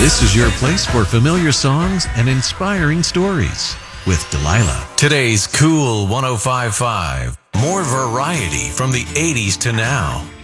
This is your place for familiar songs and inspiring stories with Delilah. Today's Cool 105.5. More variety from the 80s to now.